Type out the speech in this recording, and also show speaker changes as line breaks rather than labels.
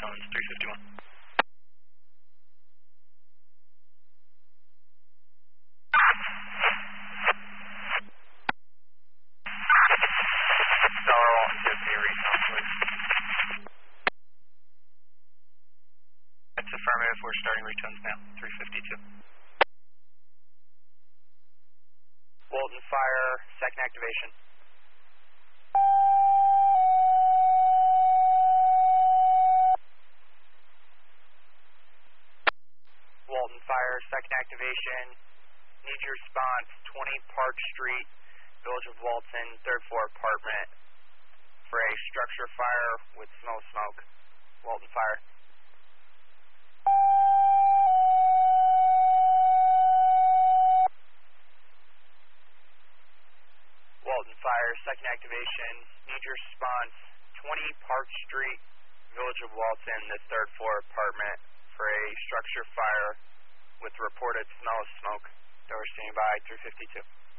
Collins, 351. Tower Walton, give me a recount, please. That's affirmative. We're starting returns now, 352.
Walton Fire, second activation. Walton Fire, second activation. Need your response, 20 Park Street, Village of Walton, third floor apartment, for a structure fire with smell of smoke. Walton Fire. Walton Fire, second activation. Need your response, 20 Park Street, Village of Walton, the third floor apartment, for a structure fire with reported smell of smoke. Door standing by, 352.